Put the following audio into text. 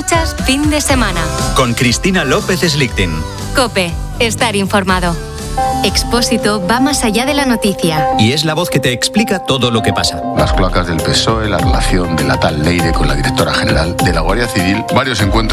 Escuchas Fin de Semana. Con Cristina López Slichting. COPE. Estar informado. Expósito va más allá de la noticia. Y es la voz que te explica todo lo que pasa. Las cloacas del PSOE, la relación de la tal Leire con la directora general de la Guardia Civil, varios encuentros